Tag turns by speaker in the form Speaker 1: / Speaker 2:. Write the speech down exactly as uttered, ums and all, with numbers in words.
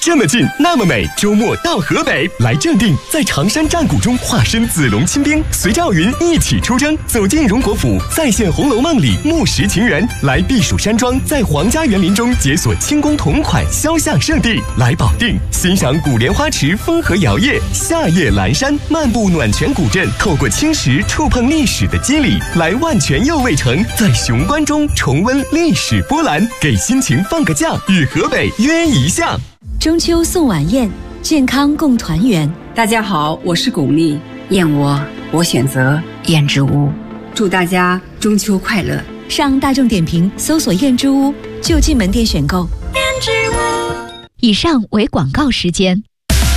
Speaker 1: 这么近，那么美，周末到河北来正定，在常山战鼓中化身子龙亲兵，随赵云一起出征，走进荣国府，再现《红楼梦》里木石情缘，来避暑山庄，在皇家园林中解锁清宫同款肖像圣地，来保定欣赏古莲花池风荷摇曳，夏夜蓝山漫步暖泉古镇，透过青石触碰历史的肌理，来万泉右卫城，在雄关中重温历史波澜，给心情放个假，与河北约一下。
Speaker 2: 中秋送晚宴，健康共团圆。
Speaker 3: 大家好，我是巩俐，燕窝我选择燕之屋，祝大家中秋快乐。
Speaker 2: 上大众点评搜索燕之屋，就近门店选购。
Speaker 4: 以上为广告时间。